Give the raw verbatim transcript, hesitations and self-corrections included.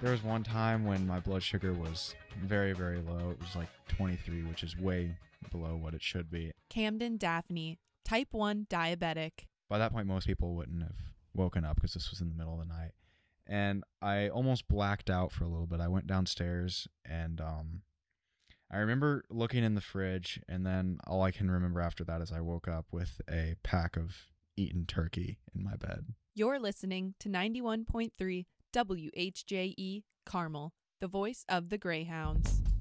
There was one time when my blood sugar was very, very low. It was like twenty-three, which is way below what it should be. Camden Daphne, type one diabetic. By that point, most people wouldn't have woken up because this was in the middle of the night. And I almost blacked out for a little bit. I went downstairs and um, I remember looking in the fridge, and then all I can remember after that is I woke up with a pack of eaten turkey in my bed. You're listening to ninety-one point three W H J E Carmel, the voice of the Greyhounds.